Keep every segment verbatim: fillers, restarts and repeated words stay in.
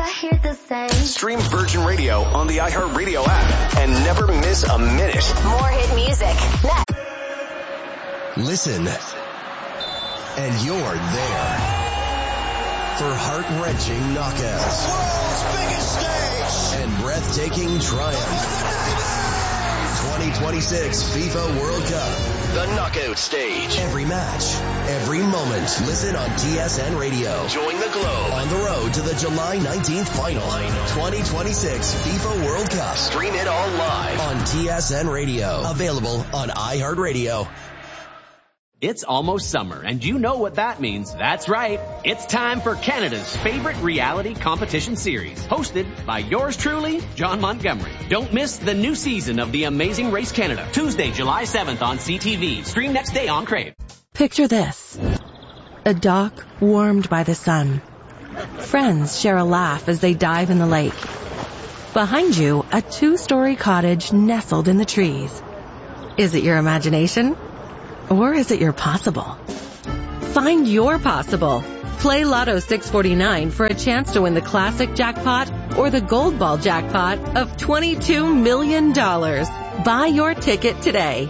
I hear the same. Stream Virgin Radio on the iHeartRadio app and never miss a minute. More hit music. Next. Listen, and you're there for heart-wrenching knockouts. The world's biggest stage. And breathtaking triumph. twenty twenty-six FIFA World Cup. The knockout stage. Every match, every moment. Listen on T S N Radio. Join the globe. On the road to the July nineteenth final. twenty twenty-six FIFA World Cup. Stream it all live on T S N Radio. Available on iHeartRadio. It's almost summer, and you know what that means. That's right. It's time for Canada's favorite reality competition series, hosted by yours truly, John Montgomery. Don't miss the new season of The Amazing Race Canada, Tuesday, July seventh on C T V. Stream next day on Crave. Picture this. A dock warmed by the sun. Friends share a laugh as they dive in the lake. Behind you, a two-story cottage nestled in the trees. Is it your imagination? Or is it your possible? Find your possible. Play Lotto six forty-nine for a chance to win the classic jackpot or the gold ball jackpot of twenty-two million dollars. Buy your ticket today.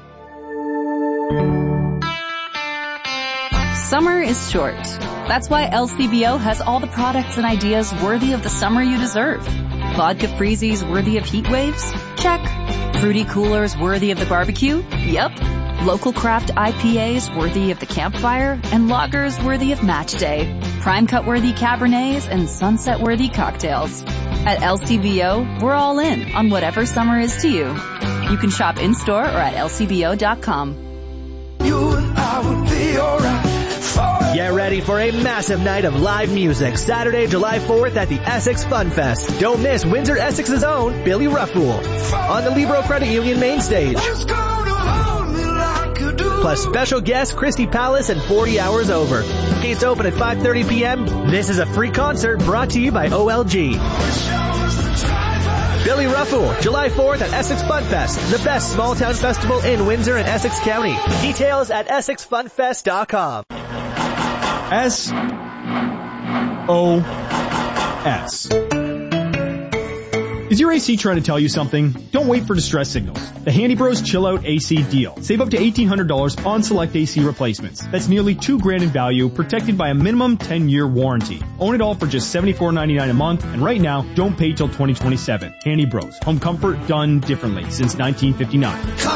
Summer is short. That's why L C B O has all the products and ideas worthy of the summer you deserve. Vodka freezies worthy of heat waves? Check. Fruity coolers worthy of the barbecue? Yep. Local craft I P As worthy of the campfire, and lagers worthy of match day. Prime cut worthy Cabernets and sunset worthy cocktails. At L C B O, we're all in on whatever summer is to you. You can shop in-store or at L C B O dot com. You and I would be alright. Get ready for a massive night of live music Saturday, July fourth at the Essex Fun Fest. Don't miss Windsor Essex's own Billy Ruffpool on the Libro Credit Union main stage. Plus special guests Christy Palace and forty hours over. Gates open at five thirty p.m. This is a free concert brought to you by O L G. Billy Ruffpool, July fourth at Essex Fun Fest, the best small town festival in Windsor and Essex County. Details at essex fun fest dot com. S O S. Is your A C trying to tell you something? Don't wait for distress signals. The Handy Bros Chill Out A C deal. Save up to eighteen hundred dollars on select A C replacements. That's nearly two grand in value, protected by a minimum ten year warranty. Own it all for just seventy-four ninety-nine a month, and right now, don't pay till twenty twenty-seven. Handy Bros. Home comfort done differently since nineteen fifty-nine.